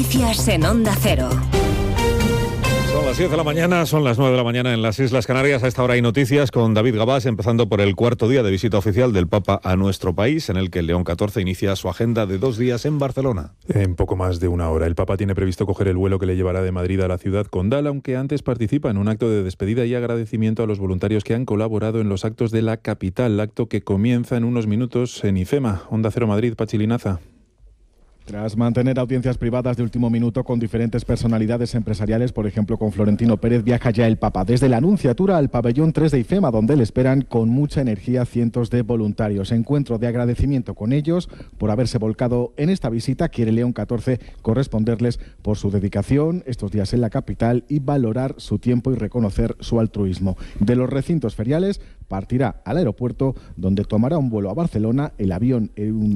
Noticias en Onda Cero. Son las 10 de la mañana, son las 9 de la mañana en las Islas Canarias. A esta hora hay noticias con David Gabás, empezando por el cuarto día de visita oficial del Papa a nuestro país, en el que León XIV inicia su agenda de 2 días en Barcelona. En poco más de una hora, el Papa tiene previsto coger el vuelo que le llevará de Madrid a la ciudad condal, aunque antes participa en un acto de despedida y agradecimiento a los voluntarios que han colaborado en los actos de la capital, acto que comienza en unos minutos en IFEMA. Onda Cero Madrid, Pachi Linaza. Tras mantener audiencias privadas de último minuto con diferentes personalidades empresariales, por ejemplo con Florentino Pérez, viaja ya el Papa desde la Anunciatura al pabellón 3 de IFEMA, donde le esperan con mucha energía cientos de voluntarios. Encuentro de agradecimiento con ellos por haberse volcado en esta visita. Quiere León XIV corresponderles por su dedicación estos días en la capital y valorar su tiempo y reconocer su altruismo. De los recintos feriales partirá al aeropuerto, donde tomará un vuelo a Barcelona. El avión, un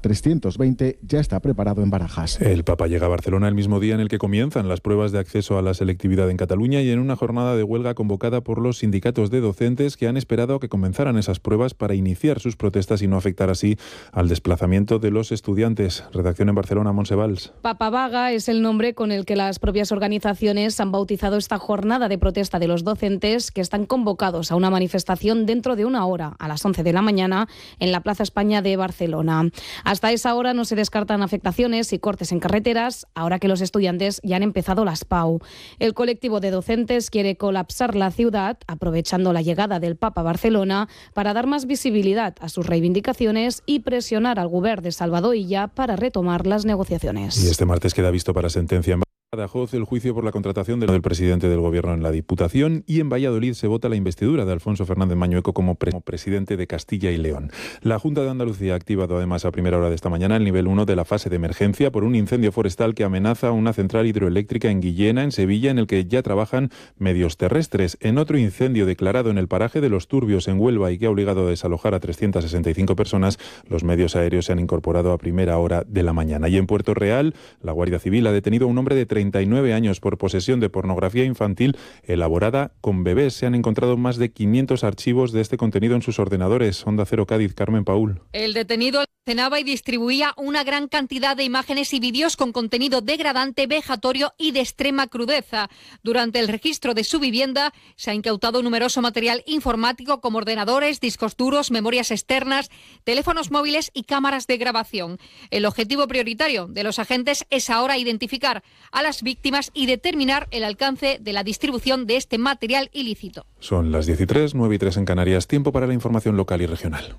A320, ya está preparado en Barajas. El Papa llega a Barcelona el mismo día en el que comienzan las pruebas de acceso a la selectividad en Cataluña y en una jornada de huelga convocada por los sindicatos de docentes que han esperado a que comenzaran esas pruebas para iniciar sus protestas y no afectar así al desplazamiento de los estudiantes. Redacción en Barcelona, Montse Valls. Papa Vaga es el nombre con el que las propias organizaciones han bautizado esta jornada de protesta de los docentes, que están convocados a una manifestación dentro de una hora, a las 11 de la mañana, en la Plaza España de Barcelona. Hasta esa hora no se descartan afectaciones y cortes en carreteras, ahora que los estudiantes ya han empezado las PAU. El colectivo de docentes quiere colapsar la ciudad, aprovechando la llegada del Papa a Barcelona, para dar más visibilidad a sus reivindicaciones y presionar al Govern de Salvador Illa para retomar las negociaciones. Y este martes queda visto para sentencia en Badajoz el juicio por la contratación del presidente del Gobierno en la Diputación, y en Valladolid se vota la investidura de Alfonso Fernández Mañueco como presidente de Castilla y León. La Junta de Andalucía ha activado además a primera hora de esta mañana el nivel 1 de la fase de emergencia por un incendio forestal que amenaza una central hidroeléctrica en Guillena, en Sevilla, en el que ya trabajan medios terrestres. En otro incendio declarado en el paraje de Los Turbios, en Huelva, y que ha obligado a desalojar a 365 personas, los medios aéreos se han incorporado a primera hora de la mañana. Y en Puerto Real, la Guardia Civil ha detenido a un hombre de 39 años por posesión de pornografía infantil elaborada con bebés. Se han encontrado más de 500 archivos de este contenido en sus ordenadores. Onda Cero Cádiz, Carmen Paúl. El detenido almacenaba y distribuía una gran cantidad de imágenes y vídeos con contenido degradante, vejatorio y de extrema crudeza. Durante el registro de su vivienda se ha incautado numeroso material informático como ordenadores, discos duros, memorias externas, teléfonos móviles y cámaras de grabación. El objetivo prioritario de los agentes es ahora identificar a las víctimas y determinar el alcance de la distribución de este material ilícito. Son las 10:03, 9:03 en Canarias. Tiempo para la información local y regional.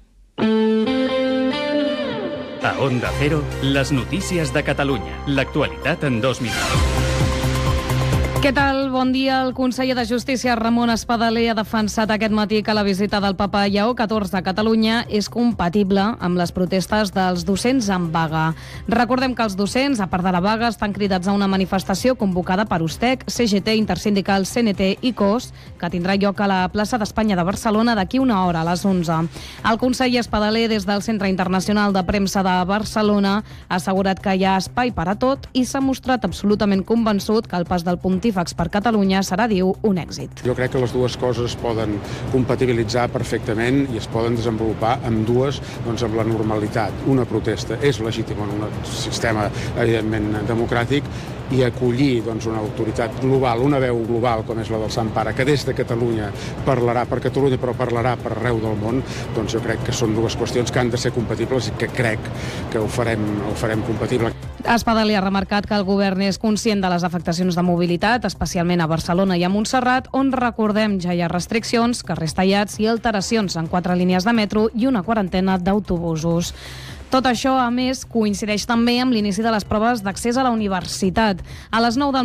A Onda Cero, les notícies de Catalunya. L'actualitat en 2 minuts. Què tal? Bon dia. El conseller de Justícia, Ramon Espadaler, ha defensat aquest matí que la visita del Papa Lleó XIV a Catalunya és compatible amb les protestes dels docents en vaga. Recordem que els docents, a part de la vaga, estan cridats a una manifestació convocada per USTEC, CGT, Intersindical, CNT i COS, que tindrà lloc a la plaça d'Espanya de Barcelona d'aquí una hora, a les 11. El conseller Espadaler, des del Centre Internacional de Premsa de Barcelona, ha assegurat que hi ha espai per a tot i s'ha mostrat absolutament convençut que el pas del Pontífex per Catalunya serà, diu, un èxit. Jo crec que les dues coses es poden compatibilitzar perfectament i es poden desenvolupar amb dues, doncs, amb la normalitat. Una protesta és legítima en un sistema, evidentment, democràtic, i acollir, doncs, una autoritat global, una veu global com és la del Sant Pare, que des de Catalunya parlarà per Catalunya però parlarà per arreu del món, doncs jo crec que són dues qüestions que han de ser compatibles i que crec que ho farem compatible. Espadaler ha remarcat que el govern és conscient de les afectacions de mobilitat, especialment a Barcelona i a Montserrat, on, recordem, ja hi ha restriccions, carrers tallats i alteracions en 4 línies de metro i una quarantena d'autobusos. Tot això, a més, coincideix també amb l'inici de les proves d'accés a la universitat. A les 9 del